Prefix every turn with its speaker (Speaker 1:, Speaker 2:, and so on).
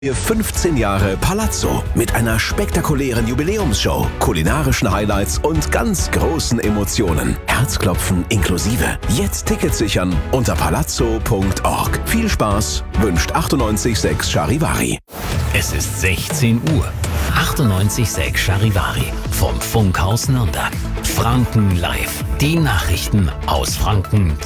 Speaker 1: 15 Jahre Palazzo mit einer spektakulären Jubiläumsshow, kulinarischen Highlights und ganz großen Emotionen. Herzklopfen inklusive. Jetzt Tickets sichern unter palazzo.org. Viel Spaß wünscht 98.6 Charivari.
Speaker 2: Es ist 16 Uhr. 98.6 Charivari vom Funkhaus Nürnberg. Franken live. Die Nachrichten aus Franken